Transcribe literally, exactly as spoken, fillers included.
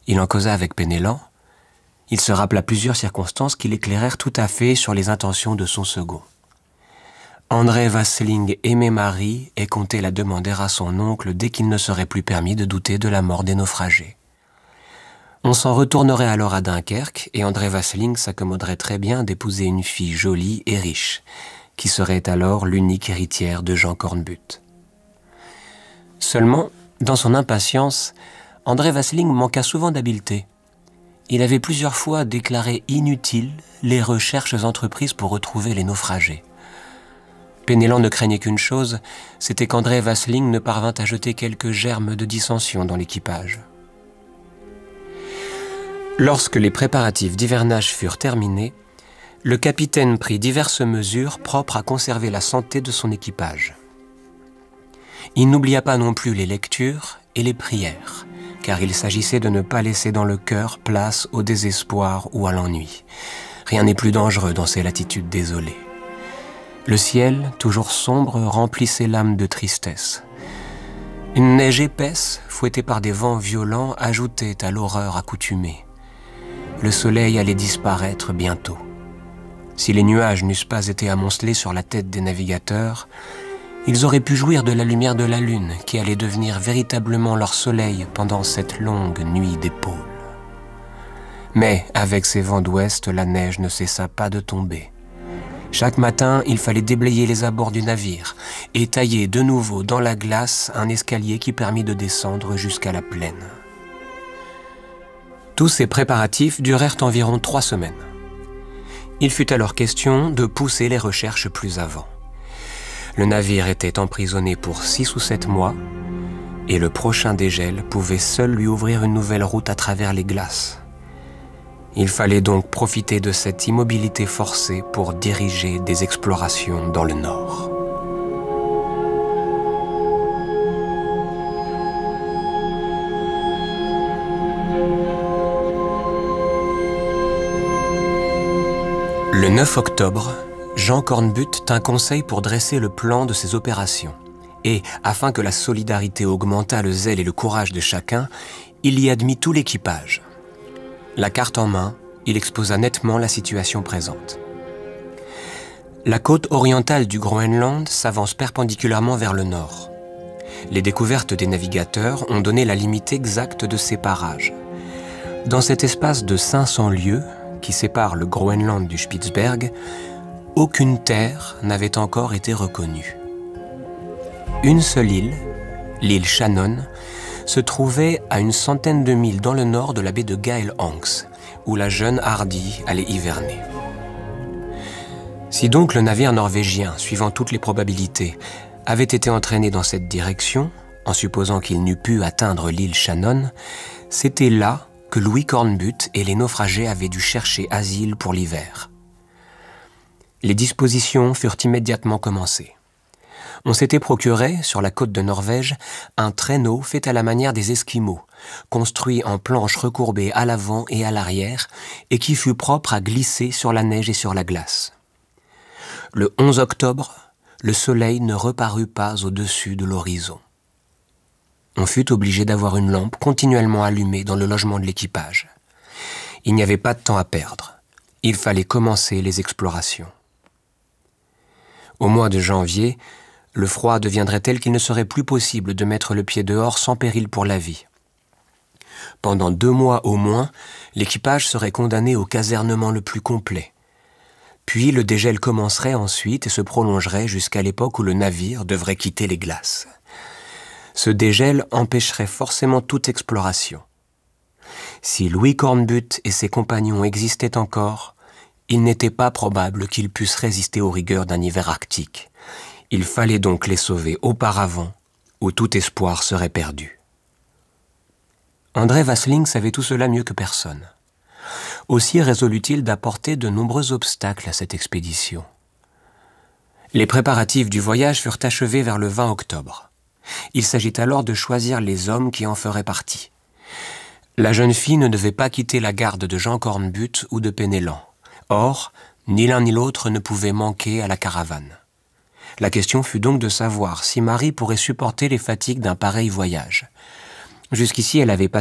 Il en causa avec Penellan. Il se rappela plusieurs circonstances qui l'éclairèrent tout à fait sur les intentions de son second. André Vasling aimait Marie et comptait la demander à son oncle dès qu'il ne serait plus permis de douter de la mort des naufragés. On s'en retournerait alors à Dunkerque et André Vasling s'accommoderait très bien d'épouser une fille jolie et riche, qui serait alors l'unique héritière de Jean Cornbutte. Seulement, dans son impatience, André Vasling manqua souvent d'habileté. Il avait plusieurs fois déclaré inutiles les recherches entreprises pour retrouver les naufragés. Penellan ne craignait qu'une chose, c'était qu'André Vasling ne parvint à jeter quelques germes de dissension dans l'équipage. Lorsque les préparatifs d'hivernage furent terminés, le capitaine prit diverses mesures propres à conserver la santé de son équipage. Il n'oublia pas non plus les lectures et les prières, car il s'agissait de ne pas laisser dans le cœur place au désespoir ou à l'ennui. Rien n'est plus dangereux dans ces latitudes désolées. Le ciel, toujours sombre, remplissait l'âme de tristesse. Une neige épaisse, fouettée par des vents violents, ajoutait à l'horreur accoutumée. Le soleil allait disparaître bientôt. Si les nuages n'eussent pas été amoncelés sur la tête des navigateurs, ils auraient pu jouir de la lumière de la lune qui allait devenir véritablement leur soleil pendant cette longue nuit des pôles. Mais avec ces vents d'ouest, la neige ne cessa pas de tomber. Chaque matin, il fallait déblayer les abords du navire et tailler de nouveau dans la glace un escalier qui permit de descendre jusqu'à la plaine. Tous ces préparatifs durèrent environ trois semaines. Il fut alors question de pousser les recherches plus avant. Le navire était emprisonné pour six ou sept mois et le prochain dégel pouvait seul lui ouvrir une nouvelle route à travers les glaces. Il fallait donc profiter de cette immobilité forcée pour diriger des explorations dans le nord. Le neuf octobre, Jean Cornbutte tint conseil pour dresser le plan de ses opérations. Et, afin que la solidarité augmentât le zèle et le courage de chacun, il y admit tout l'équipage. La carte en main, il exposa nettement la situation présente. La côte orientale du Groenland s'avance perpendiculairement vers le nord. Les découvertes des navigateurs ont donné la limite exacte de ces parages. Dans cet espace de cinq cents lieues, qui sépare le Groenland du Spitzberg, aucune terre n'avait encore été reconnue. Une seule île, l'île Shannon, se trouvait à une centaine de milles dans le nord de la baie de Gale-Anks, où la jeune Hardy allait hiverner. Si donc le navire norvégien, suivant toutes les probabilités, avait été entraîné dans cette direction, en supposant qu'il n'eût pu atteindre l'île Shannon, c'était là que Louis Cornbutte et les naufragés avaient dû chercher asile pour l'hiver. Les dispositions furent immédiatement commencées. On s'était procuré, sur la côte de Norvège, un traîneau fait à la manière des Esquimaux, construit en planches recourbées à l'avant et à l'arrière, et qui fut propre à glisser sur la neige et sur la glace. Le onze octobre, le soleil ne reparut pas au-dessus de l'horizon. On fut obligé d'avoir une lampe continuellement allumée dans le logement de l'équipage. Il n'y avait pas de temps à perdre. Il fallait commencer les explorations. Au mois de janvier, le froid deviendrait tel qu'il ne serait plus possible de mettre le pied dehors sans péril pour la vie. Pendant deux mois au moins, l'équipage serait condamné au casernement le plus complet. Puis le dégel commencerait ensuite et se prolongerait jusqu'à l'époque où le navire devrait quitter les glaces. Ce dégel empêcherait forcément toute exploration. Si Louis Cornbutte et ses compagnons existaient encore, il n'était pas probable qu'ils pussent résister aux rigueurs d'un hiver arctique. Il fallait donc les sauver auparavant, ou tout espoir serait perdu. André Vasling savait tout cela mieux que personne. Aussi résolut-il d'apporter de nombreux obstacles à cette expédition. Les préparatifs du voyage furent achevés vers le vingt octobre. Il s'agit alors de choisir les hommes qui en feraient partie. La jeune fille ne devait pas quitter la garde de Jean Cornbutte ou de Penellan. Or, ni l'un ni l'autre ne pouvait manquer à la caravane. La question fut donc de savoir si Marie pourrait supporter les fatigues d'un pareil voyage. Jusqu'ici, elle avait passé